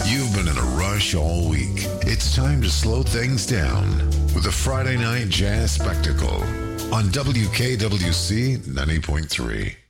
You've been in a rush all week. It's time to slow things down with a Friday night jazz spectacle on WKWC 90.3.